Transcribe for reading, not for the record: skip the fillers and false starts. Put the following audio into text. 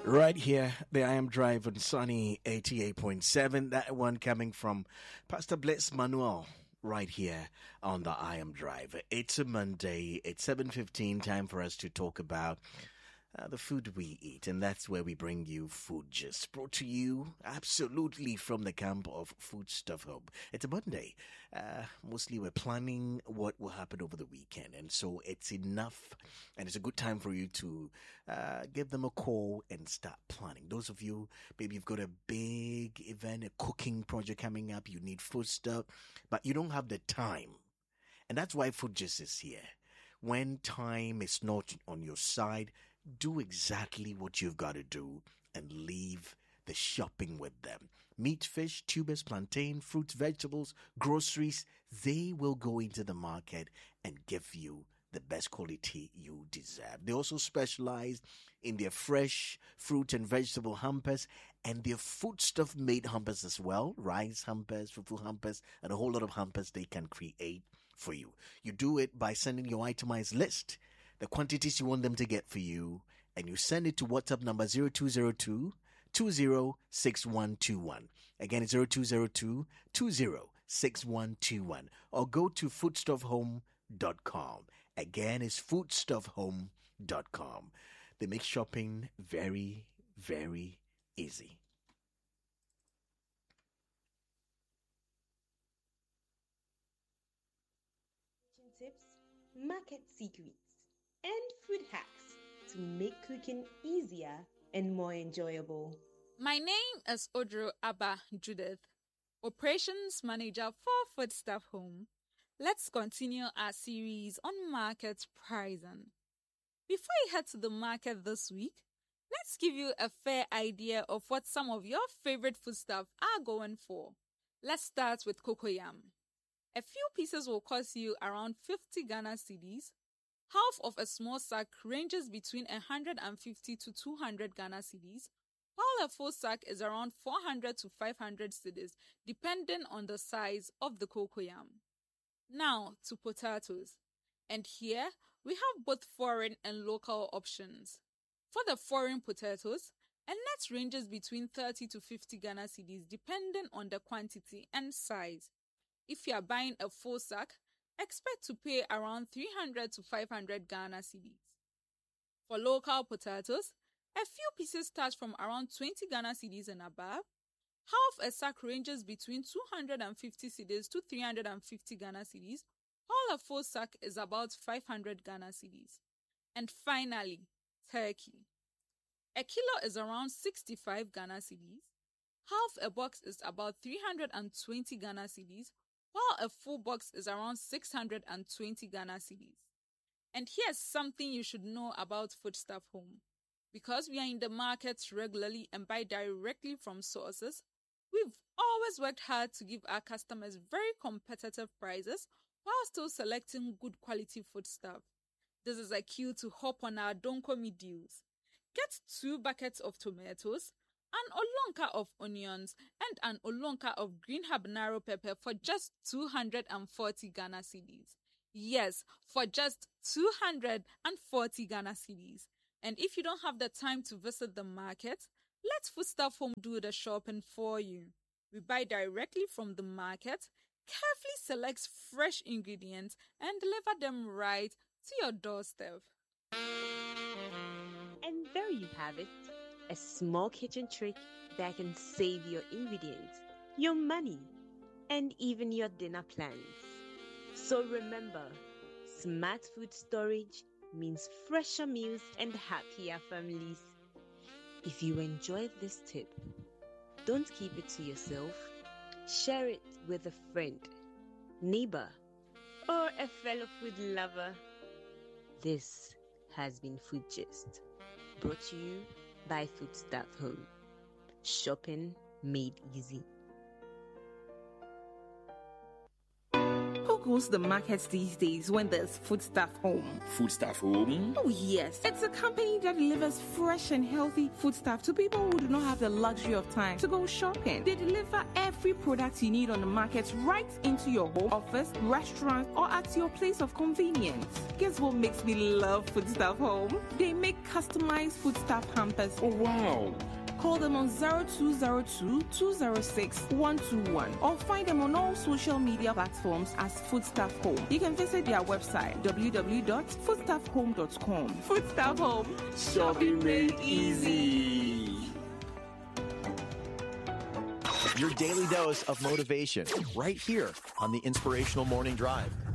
Right here, the I Am Drive on Sunny 88.7. That one coming from Pastor Blitz Manuel. Right here on the I Am Drive. It's a Monday. It's 7:15. Time for us to talk about the food we eat, and that's where we bring you Food Gist, brought to you absolutely from the camp of Food Stuff Hub. It's a Monday. Mostly we're planning what will happen over the weekend, and so it's enough, and it's a good time for you to give them a call and start planning. Those of you, maybe you've got a big event, a cooking project coming up, you need food stuff, but you don't have the time, and that's why Food Gist is here. When time is not on your side, do exactly what you've got to do and leave the shopping with them. Meat, fish, tubers, plantain, fruits, vegetables, groceries, they will go into the market and give you the best quality you deserve. They also specialize in their fresh fruit and vegetable hampers and their foodstuff made hampers as well. Rice hampers, fufu hampers, and a whole lot of hampers they can create for you. You do it by sending your itemized list, the quantities you want them to get for you, and you send it to WhatsApp number 0202 206121. Again, it's 0202 206121. Or go to foodstuffhome.com. Again, it's foodstuffhome.com. They make shopping very, very easy. Tips, market secrets, and food hacks to make cooking easier and more enjoyable. My name is Odro Abba Judith, Operations Manager for Foodstuff Home. Let's continue our series on market pricing. Before you head to the market this week, let's give you a fair idea of what some of your favorite foodstuff are going for. Let's start with cocoyam. A few pieces will cost you around 50 Ghana cedis. Half of a small sack ranges between 150 to 200 Ghana cedis, while a full sack is around 400 to 500 cedis, depending on the size of the cocoyam. Now to potatoes. And here we have both foreign and local options. For the foreign potatoes, a net ranges between 30 to 50 Ghana cedis depending on the quantity and size. If you are buying a full sack, expect to pay around 300 to 500 Ghana cedis. For local potatoes, a few pieces start from around 20 Ghana cedis and above. Half a sack ranges between 250 cedis to 350 Ghana cedis, while a full sack is about 500 Ghana cedis. And finally, turkey. A kilo is around 65 Ghana cedis. Half a box is about 320 Ghana cedis, while a full box is around 620 Ghana cedis. And here's something you should know about Foodstuff Home. Because we are in the markets regularly and buy directly from sources, we've always worked hard to give our customers very competitive prices while still selecting good quality foodstuff. This is a cue to hop on our Donkomi deals. Get 2 buckets of tomatoes, an olonka of onions, and an olonka of green habanero pepper for just 240 Ghana cedis. Yes, for just 240 Ghana cedis. And if you don't have the time to visit the market, let Foodstuff Home do the shopping for you. We buy directly from the market, carefully select fresh ingredients, and deliver them right to your doorstep. And there you have it, a small kitchen trick that can save your ingredients, your money, and even your dinner plans. So remember, smart food storage means fresher meals and happier families. If you enjoyed this tip, don't keep it to yourself. Share it with a friend, neighbor, or a fellow food lover. This has been Food Gist, brought to you by Foodstuff Home. Shopping made easy. goes to the markets these days when there's Foodstuff Home. Foodstuff Home? Oh, yes. It's a company that delivers fresh and healthy foodstuff to people who do not have the luxury of time to go shopping. They deliver every product you need on the market right into your home, office, restaurant, or at your place of convenience. Guess what makes me love Foodstuff Home? They make customized foodstuff hampers. Oh, wow. Call them on 0202-206-121 or find them on all social media platforms as Foodstuff Home. You can visit their website www.foodstuffhome.com. Foodstuff Home, Shopping made easy. Your daily dose of motivation right here on the Inspirational Morning Drive.